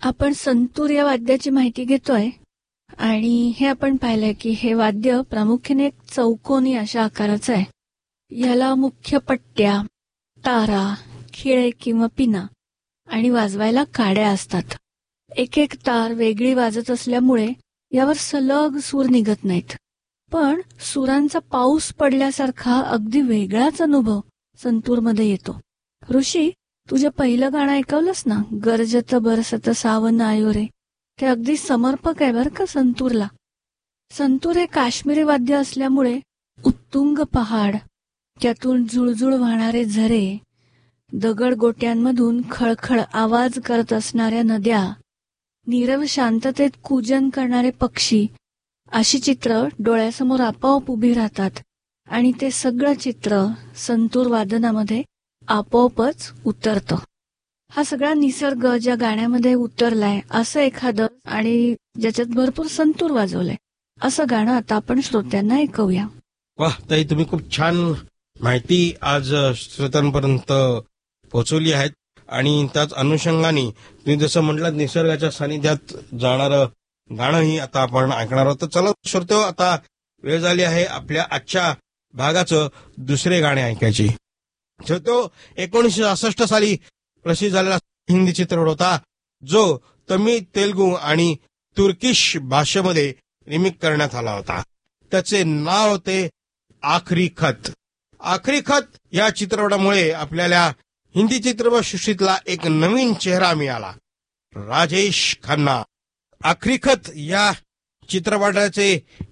आपण संतूर या वाद्याची माहिती घेतोय आणि हे आपण पाहिलंय की हे वाद्य प्रामुख्याने एक चौकोनी अशा आकाराचं आहे. याला मुख्य पट्ट्या, तारा, खिळे किंवा पिना आणि वाजवायला काड्या असतात. एक एक तार वेगळी वाजत असल्यामुळे यावर सलग सूर निघत नाहीत. पण सुरांचा पाऊस पडल्यासारखा अगदी वेगळाच अनुभव संतूरमध्ये येतो. ऋषी, तुझे पहिलं गाणं ऐकवलंस ना, गरजत बरसत सावन आयो रे, ते अगदी समर्पक आहे बरं का संतूरला. संतूर हे काश्मीरी वाद्य असल्यामुळे उत्तुंग पहाड, त्यातून जुळजुळ वाहणारे झरे, दगडगोट्यांमधून खळखळ आवाज करत असणाऱ्या नद्या, नीरव शांततेत कूजन करणारे पक्षी, अशी चित्र डोळ्यासमोर आपोआप उभी राहतात आणि ते सगळं चित्र संतूर वादनामध्ये आपोआपच उतरतं. हा सगळा निसर्ग ज्या गाण्यामध्ये उतरलाय असं एखादं आणि ज्याच्यात भरपूर संतूर वाजवलंय असं गाणं आता आपण श्रोत्यांना ऐकवूया. वाह ताई, तुम्ही खूप छान माहिती आज श्रोत्यांपर्यंत पोहोचवली आहेत आणि त्याच अनुषंगाने तुम्ही जसं म्हटलं निसर्गाच्या सानिध्यात जाणारं गाणंही आता आपण ऐकणार आहोत. तर चला श्रोते, आता वेळ झाली आहे आपल्या आजच्या भागाचं दुसरे गाणे ऐकायची. श्रोते, 1966 साली प्रसिद्ध झालेला हिंदी चित्रपट होता जो तमिळ, तेलुगू आणि तुर्किश भाषेमध्ये रिमेक करण्यात आला होता. त्याचे नाव होते आखरी खत. आखरी खत या चित्रपटामुळे आपल्याला हिंदी चित्रपटसृष्टीतला एक नवीन चेहरा मिळाला, राजेश खन्ना. आखरी खत या चित्रपटाचे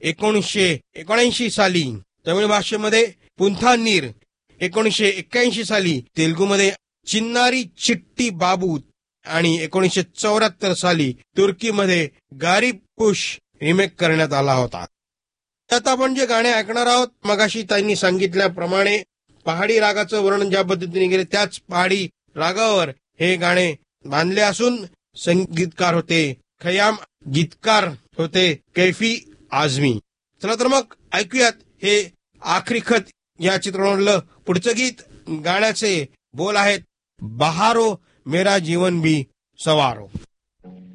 1979 साली तमिळ भाषेमध्ये पुंथानीर, 1981 साली तेलुगूमध्ये चिन्नारी चिट्टी बाबू आणि 1974 साली तुर्कीमध्ये गारीपुश रिमेक करण्यात आला होता. आता आपण जे गाणे ऐकणार आहोत, मगाशी त्यांनी सांगितल्याप्रमाणे पहाडी रागाचं वर्णन ज्या पद्धतीने केले त्याच पहाडी रागावर हे गाणे बांधले असून संगीतकार होते खयाम, गीतकार होते कैफी आझमी. चला तर मग ऐकूयात हे आखरी खत या चित्रपटातलं पुढचं गीत. गाण्याचे बोल आहेत, बहारो मेरा जीवन भी सवारो.